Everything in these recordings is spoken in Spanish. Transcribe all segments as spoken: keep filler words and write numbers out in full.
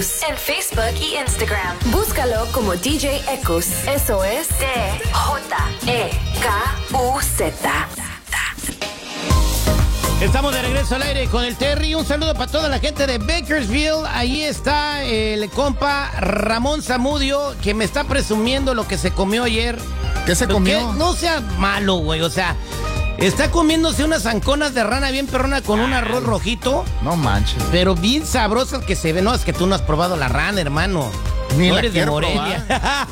Ekus en Facebook y Instagram. Búscalo como D J Ekus. Eso es D J E K U Z. Estamos de regreso al aire con el Terry. Un saludo para toda la gente de Bakersfield. Ahí está el compa Ramón Zamudio, que me está presumiendo lo que se comió ayer. ¿Qué se comió? Que no sea malo, güey. O sea, está comiéndose unas zanconas de rana bien perrona con un arroz rojito. No manches. Pero bien sabrosas que se ven. No, es que tú no has probado la rana, hermano. Ni no la eres de Morelia.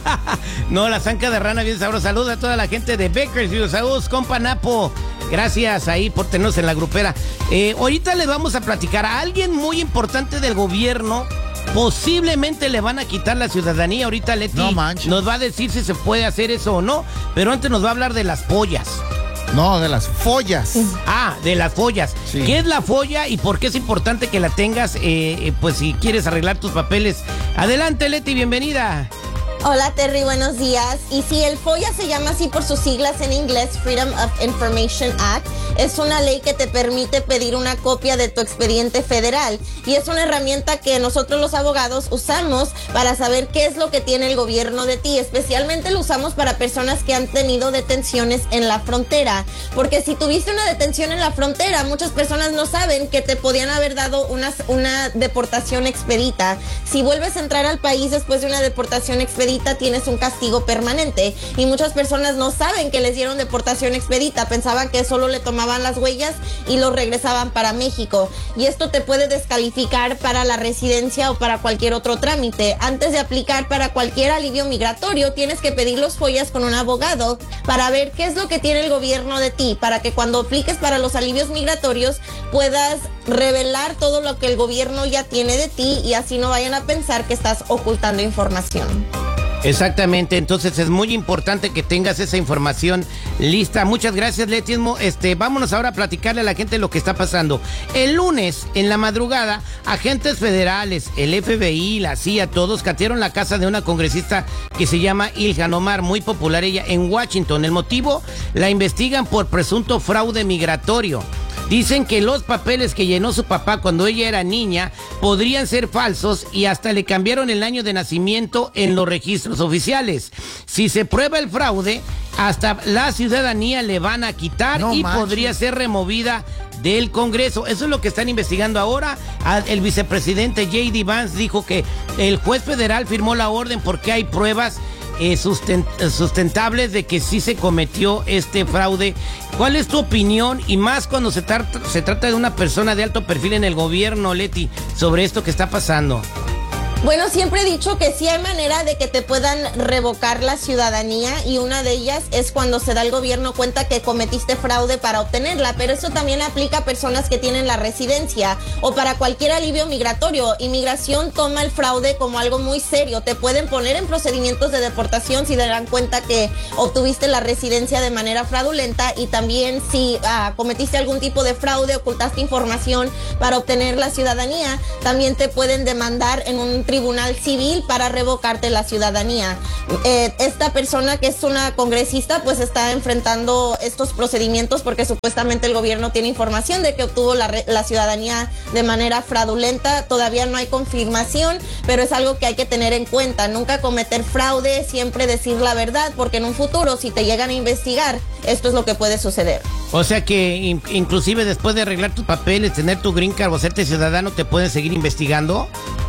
No, la zanca de rana bien sabrosa. Saludos a toda la gente de Bakersfield. Saludos, compa Napo. Gracias ahí por tenernos en la grupera. Eh, ahorita les vamos a platicar a alguien muy importante del gobierno. Posiblemente le van a quitar la ciudadanía. Ahorita Leti no manches. Nos va a decir si se puede hacer eso o no. Pero antes nos va a hablar de las pollas. No, de las follas. Ah, de las follas. Sí. ¿Qué es la folla y por qué es importante que la tengas? Eh, eh, pues si quieres arreglar tus papeles. Adelante, Leti, bienvenida. Hola Terry, buenos días. Y sí, el FOIA se llama así por sus siglas en inglés, Freedom of Information Act. Es una ley que te permite pedir una copia de tu expediente federal. Y es una herramienta que nosotros los abogados usamos para saber qué es lo que tiene el gobierno de ti. Especialmente lo usamos para personas que han tenido detenciones en la frontera. Porque si tuviste una detención en la frontera, muchas personas no saben que te podían haber dado una, una deportación expedita. Si vuelves a entrar al país después de una deportación expedita, tienes un castigo permanente y muchas personas no saben que les dieron deportación expedita, pensaban que solo le tomaban las huellas y los regresaban para México, y esto te puede descalificar para la residencia o para cualquier otro trámite. Antes de aplicar para cualquier alivio migratorio, tienes que pedir los follas con un abogado para ver qué es lo que tiene el gobierno de ti, para que cuando apliques para los alivios migratorios puedas revelar todo lo que el gobierno ya tiene de ti y así no vayan a pensar que estás ocultando información. Exactamente, entonces es muy importante que tengas esa información lista. Muchas gracias, Leti. Este, vámonos ahora a platicarle a la gente lo que está pasando. El lunes, en la madrugada, agentes federales, el F B I, la C I A, todos catearon la casa de una congresista que se llama Ilhan Omar, muy popular ella, en Washington. El motivo, la investigan por presunto fraude migratorio. Dicen que los papeles que llenó su papá cuando ella era niña podrían ser falsos y hasta le cambiaron el año de nacimiento en los registros oficiales. Si se prueba el fraude, hasta la ciudadanía le van a quitar no y manches. Podría ser removida del Congreso. Eso es lo que están investigando ahora. El vicepresidente J D Vance dijo que el juez federal firmó la orden porque hay pruebas Eh, sustent sustentables de que sí se cometió este fraude. ¿Cuál es tu opinión? Y más cuando se, tra se trata de una persona de alto perfil en el gobierno, Leti, sobre esto que está pasando. Bueno, siempre he dicho que sí hay manera de que te puedan revocar la ciudadanía y una de ellas es cuando se da el gobierno cuenta que cometiste fraude para obtenerla, pero eso también aplica a personas que tienen la residencia o para cualquier alivio migratorio. Inmigración toma el fraude como algo muy serio, te pueden poner en procedimientos de deportación si te dan cuenta que obtuviste la residencia de manera fraudulenta y también si ah, cometiste algún tipo de fraude, ocultaste información para obtener la ciudadanía, también te pueden demandar en un tribunal civil para revocarte la ciudadanía. Eh, esta persona que es una congresista pues está enfrentando estos procedimientos porque supuestamente el gobierno tiene información de que obtuvo la, la ciudadanía de manera fraudulenta. Todavía no hay confirmación, pero es algo que hay que tener en cuenta. Nunca cometer fraude, siempre decir la verdad, porque en un futuro si te llegan a investigar, esto es lo que puede suceder. O sea que in inclusive después de arreglar tus papeles, tener tu green card o hacerte ciudadano, ¿te pueden seguir investigando?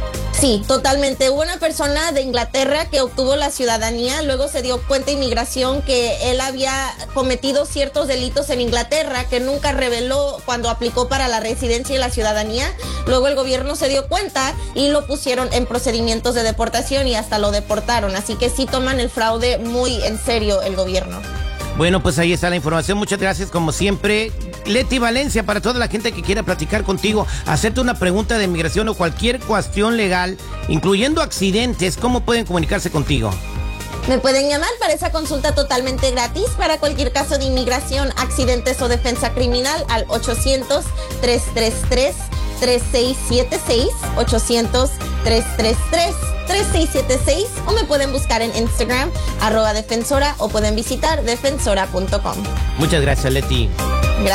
Sí, totalmente. Hubo una persona de Inglaterra que obtuvo la ciudadanía, luego se dio cuenta inmigración que él había cometido ciertos delitos en Inglaterra que nunca reveló cuando aplicó para la residencia y la ciudadanía. Luego el gobierno se dio cuenta y lo pusieron en procedimientos de deportación y hasta lo deportaron. Así que sí toman el fraude muy en serio el gobierno. Bueno, pues ahí está la información. Muchas gracias, como siempre. Leti Valencia, para toda la gente que quiera platicar contigo, hacerte una pregunta de migración o cualquier cuestión legal, incluyendo accidentes, ¿cómo pueden comunicarse contigo? Me pueden llamar para esa consulta totalmente gratis para cualquier caso de inmigración, accidentes o defensa criminal al ochocientos, tres tres tres, tres seis siete seis, ochocientos, tres tres tres, tres seis siete seis o me pueden buscar en Instagram, arroba defensora o pueden visitar defensora punto com. Muchas gracias, Leti.